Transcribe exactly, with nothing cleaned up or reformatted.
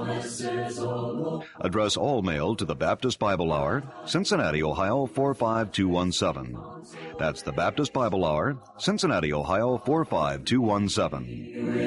Address all mail to the Baptist Bible Hour, Cincinnati, Ohio four five two one seven. That's the Baptist Bible Hour, Cincinnati, Ohio four five two one seven.